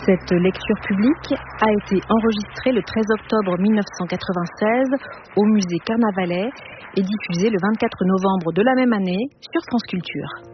Cette lecture publique a été enregistrée le 13 octobre 1996 au musée Carnavalet et diffusée le 24 novembre de la même année sur France Culture.